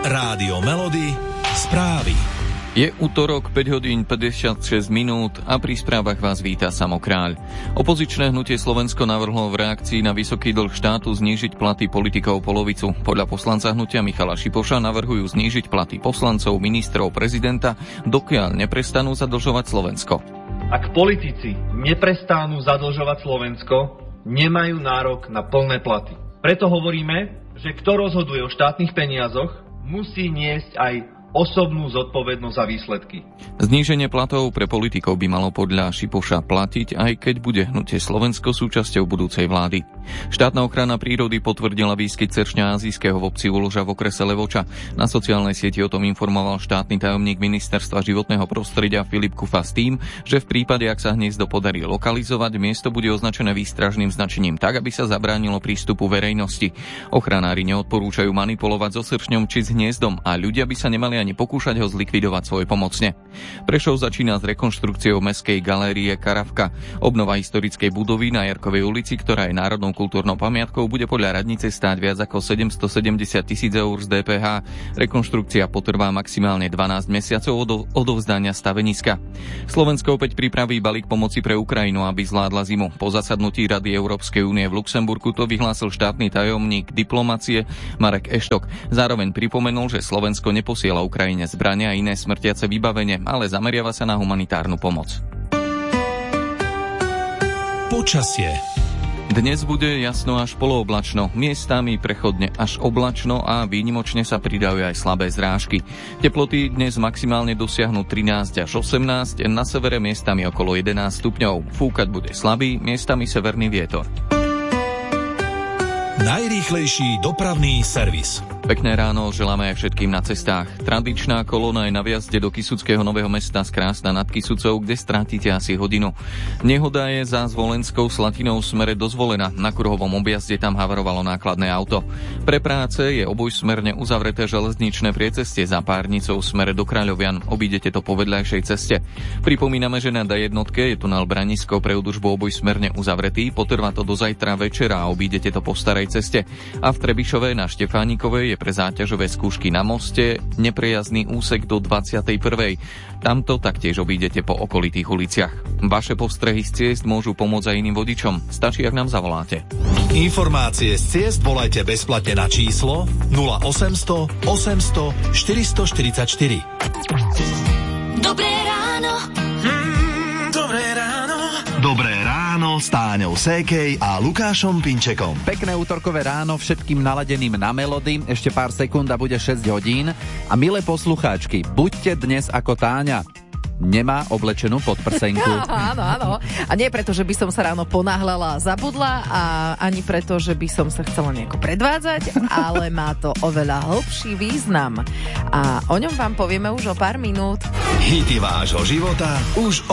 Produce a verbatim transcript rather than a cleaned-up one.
Rádio Melody, správy. Je utorok, päť hodín päťdesiatšesť minút a pri správach vás víta Samo Kráľ. Opozičné hnutie Slovensko navrhlo v reakcii na vysoký dlh štátu znížiť platy politikov polovicu. Podľa poslanca hnutia Michala Šipoša navrhujú znížiť platy poslancov, ministrov, prezidenta, dokiaľ neprestanú zadlžovať Slovensko. Ak politici neprestanú zadlžovať Slovensko, nemajú nárok na plné platy. Preto hovoríme, že kto rozhoduje o štátnych peniazoch, musí niesť aj osobnú zodpovednosť za výsledky. Zníženie platov pre politikov by malo podľa Šipoša platiť, aj keď bude hnutie Slovensko súčasťou budúcej vlády. Štátna ochrana prírody potvrdila výskyt ceršňa azijského v obci Uloža v okrese Levoča. Na sociálnej sieti o tom informoval štátny tajomník Ministerstva životného prostredia Filip Kufa s tým, že v prípade, ak sa hniezdo podarí lokalizovať, miesto bude označené výstražným značením tak, aby sa zabránilo prístupu verejnosti. Ochranári neodporúčajú manipulovať so sršňom či s hniezdom a ľudia by sa nemali ani pokúšať ho zlikvidovať svojpomocne. Prešov začína s rekonštrukciou mestskej galérie Karavka. Obnova historickej budovy na Jarkovej ulici, ktorá je národnou kultúrnou pamiatkou, bude podľa radnice stáť viac ako sedemstosedemdesiat tisíc eur z dé pé há. Rekonštrukcia potrvá maximálne dvanásť mesiacov od odovzdania staveniska. Slovensko opäť pripraví balík pomoci pre Ukrajinu, aby zvládla zimu. Po zasadnutí Rady Európskej únie v Luxemburgu to vyhlásil štátny tajomník diplomacie Marek Eštok. Zároveň pripomenul, že Slovensko neposiela Ukrajine zbrania a iné smrtiace vybavenie, ale zameriava sa na humanitárnu pomoc. Počasie. Dnes bude jasno až polooblačno, miestami prechodne až oblačno a výnimočne sa pridajú aj slabé zrážky. Teploty dnes maximálne dosiahnu trinásť až osemnásť, na severe miestami okolo jedenásť stupňov. Fúkať bude slabý, miestami severný vietor. Najrýchlejší dopravný servis. Pekné ráno želáme aj všetkým na cestách. Tradičná kolóna je na vjazde do Kysuckého Nového Mesta z Krásna nad Kysucou, kde strátite asi hodinu. Nehoda je za Zvolenskou Slatinou v smere do Zvolena. Na kruhovom objazde tam havarovalo nákladné auto. Pre práce je obojsmerne uzavreté železničné priecestie za Párnicou v smere do Kráľovian. Obídete to po vedľajšej ceste. Pripomíname, že na dé jedna je tunel Branisko pre údržbu obojsmerne uzavretý. Potrvá to do zajtra večera a obídete to po starej ceste. A v Trebišove na Štefánikovej je pre záťažové skúšky na moste neprejazdný úsek do dvadsiatej prvej. Tamto taktiež obídete po okolitých uliciach. Vaše postrehy z ciest môžu pomôcť aj iným vodičom. Stačí, ak nám zavoláte. Informácie z ciest volajte bezplatne na číslo nula osemsto osemsto štyristoštyridsaťštyri. Dobré ráno. Mm, dobré ráno. Dobré ráno s Táňou Sékej a Lukášom Pinčekom. Pekné útorkové ráno všetkým naladeným na Melody. Ešte pár sekúnd a bude šesť hodín. A milé poslucháčky, buďte dnes ako Táňa. Nemá oblečenú podprsenku. Áno, áno. A nie preto, že by som sa ráno ponáhľala a zabudla a ani preto, že by som sa chcela nejako predvádzať, ale má to oveľa hlbší význam. A o ňom vám povieme už o pár minút. Hity vášho života už